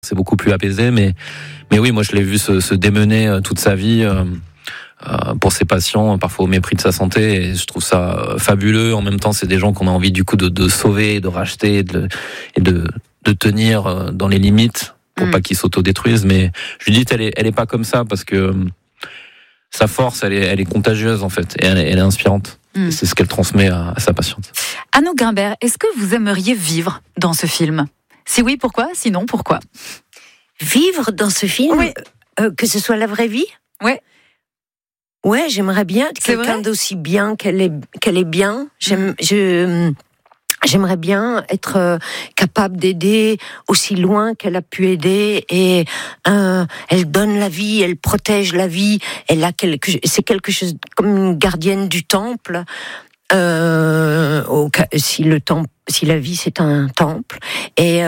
C'est beaucoup plus apaisé, mais oui, moi je l'ai vu se démener toute sa vie pour ses patients, parfois au mépris de sa santé, et je trouve ça fabuleux. En même temps, c'est des gens qu'on a envie du coup de sauver, de racheter, et de tenir dans les limites pour pas qu'ils s'autodétruisent. Mais je lui dis, elle est pas comme ça, parce que sa force, elle est contagieuse en fait, et elle est inspirante. Et c'est ce qu'elle transmet à sa patiente. Anouk Grimbert, est-ce que vous aimeriez vivre dans ce film ? Si oui, pourquoi ? Sinon, pourquoi ? Vivre dans ce film, oui. Que ce soit la vraie vie ? Ouais. Ouais, j'aimerais bien être quelqu'un d'aussi bien qu'elle est bien. J'aimerais bien être capable d'aider aussi loin qu'elle a pu aider, et elle donne la vie, elle protège la vie, c'est quelque chose comme une gardienne du temple. Si la vie c'est un temple, et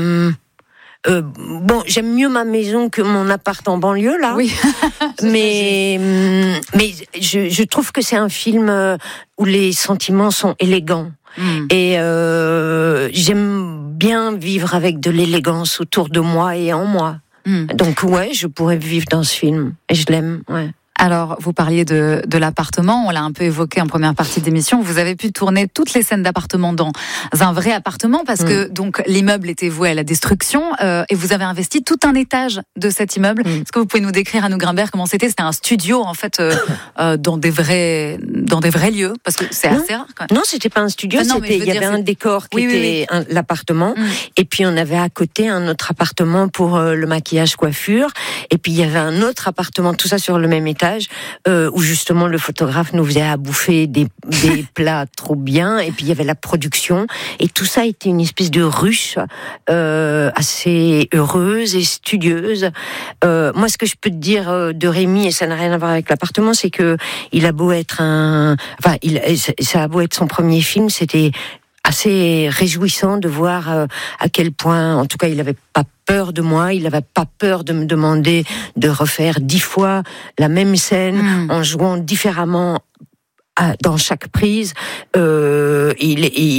bon, j'aime mieux ma maison que mon appart en banlieue là. Oui. mais je trouve que c'est un film où les sentiments sont élégants. Et j'aime bien vivre avec de l'élégance autour de moi et en moi. Donc ouais, je pourrais vivre dans ce film, et je l'aime. Ouais. Alors, vous parliez de l'appartement, on l'a un peu évoqué en première partie d'émission. Vous avez pu tourner toutes les scènes d'appartement dans un vrai appartement, parce que donc l'immeuble était voué à la destruction, et vous avez investi tout un étage de cet immeuble. Est-ce que vous pouvez nous décrire, Anouk Grimbert, comment c'était ? C'était un studio en fait dans des vrais lieux, parce que c'est assez rare quand même. Non, c'était pas un studio, il y avait un décor qui était l'appartement, et puis on avait à côté un autre appartement pour le maquillage, coiffure, et puis il y avait un autre appartement, tout ça sur le même étage, où justement le photographe nous faisait à bouffer des plats trop bien, et puis il y avait la production, et tout ça était une espèce de ruche assez heureuse et studieuse. Moi, ce que je peux te dire de Rémi, et ça n'a rien à voir avec l'appartement, c'est que il a beau être ça a beau être son premier film, c'était assez réjouissant de voir à quel point, en tout cas, il n'avait pas peur de moi, il n'avait pas peur de me demander de refaire 10 fois la même scène en jouant différemment dans chaque prise. Il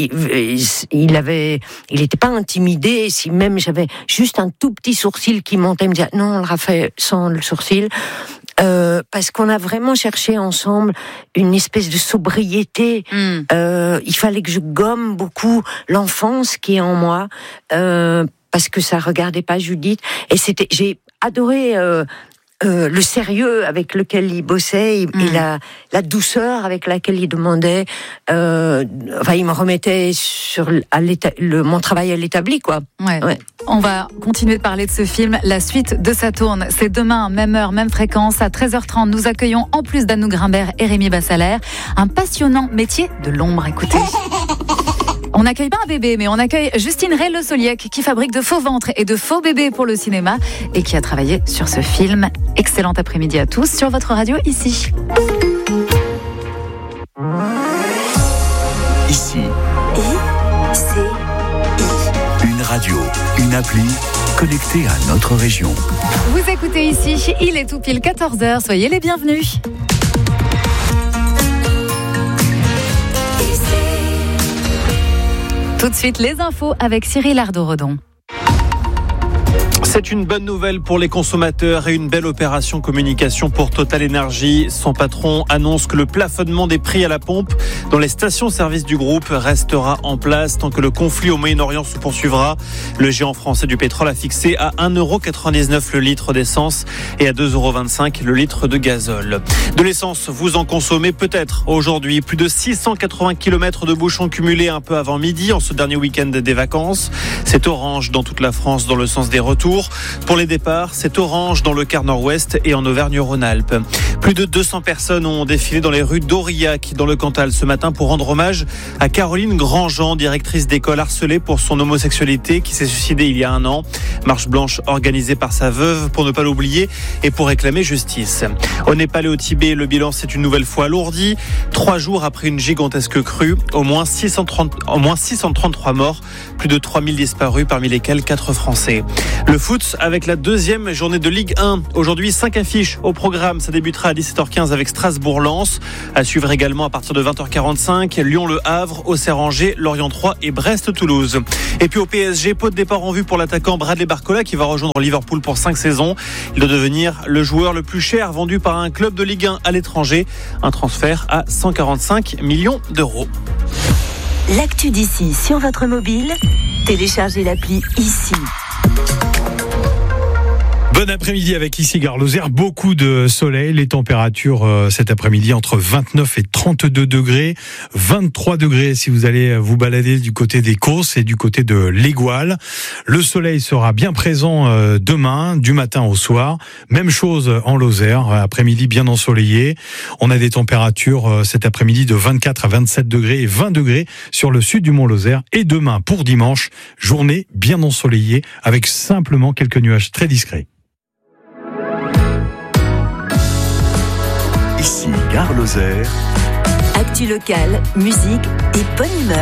était pas intimidé. Si même j'avais juste un tout petit sourcil qui montait, il me disait non, on l'a fait sans le sourcil. Parce qu'on a vraiment cherché ensemble une espèce de sobriété. Il fallait que je gomme beaucoup l'enfance qui est en moi, parce que ça regardait pas Judith. Et j'ai adoré le sérieux avec lequel il bossait, et la douceur avec laquelle il demandait. Il me remettait sur mon travail à l'établi, quoi. Ouais. On va continuer de parler de ce film. La suite de Ça tourne, c'est demain, même heure, même fréquence, à 13h30. Nous accueillons, en plus d'Anouk Grimbert et Rémi Bassalaire, un passionnant métier de l'ombre. Écoutez. On n'accueille pas un bébé, mais on accueille Justine Ray-Le Soliec, qui fabrique de faux ventres et de faux bébés pour le cinéma, et qui a travaillé sur ce film. Excellent après-midi à tous sur votre radio ici. Ici. Une radio, une appli connectée à notre région. Vous écoutez Ici, il est tout pile 14h, soyez les bienvenus. Tout de suite, les infos avec Cyril Ardo-Redon. C'est une bonne nouvelle pour les consommateurs et une belle opération communication pour Total Energy. Son patron annonce que le plafonnement des prix à la pompe dans les stations-service du groupe restera en place tant que le conflit au Moyen-Orient se poursuivra. Le géant français du pétrole a fixé à 1,99€ le litre d'essence et à 2,25€ le litre de gazole. De l'essence, vous en consommez peut-être aujourd'hui. Plus de 680 km de bouchons cumulés un peu avant midi en ce dernier week-end des vacances. C'est orange dans toute la France dans le sens des retours. Pour les départs, c'est orange dans le quart nord-ouest et en Auvergne-Rhône-Alpes. Plus de 200 personnes ont défilé dans les rues d'Aurillac, dans le Cantal, ce matin pour rendre hommage à Caroline Grandjean, directrice d'école harcelée pour son homosexualité, qui s'est suicidée il y a 1 an. Marche blanche organisée par sa veuve pour ne pas l'oublier et pour réclamer justice. Au Népal et au Tibet, le bilan s'est une nouvelle fois alourdi. 3 jours après une gigantesque crue, au moins 633 morts, plus de 3000 disparus, parmi lesquels 4 Français. Le foot foot avec la deuxième journée de Ligue 1. Aujourd'hui, 5 affiches au programme. Ça débutera à 17h15 avec Strasbourg-Lens. À suivre également à partir de 20h45, Lyon-Le Havre, Auxerre-Angers, Lorient 3 et Brest-Toulouse. Et puis au PSG, pot de départ en vue pour l'attaquant Bradley Barcola qui va rejoindre Liverpool pour 5 saisons. Il doit devenir le joueur le plus cher vendu par un club de Ligue 1 à l'étranger. Un transfert à 145 millions d'euros. L'actu d'ici sur votre mobile, téléchargez l'appli ici. Bon après-midi avec ici Gare Lozère, beaucoup de soleil, les températures cet après-midi entre 29 et 32 degrés, 23 degrés si vous allez vous balader du côté des Causses et du côté de l'Égoile. Le soleil sera bien présent demain, du matin au soir, même chose en Lozère, après-midi bien ensoleillé. On a des températures cet après-midi de 24 à 27 degrés et 20 degrés sur le sud du Mont-Lozère. Et demain pour dimanche, journée bien ensoleillée avec simplement quelques nuages très discrets. Ici Gare Lozère. Actu locale, musique et bonne humeur.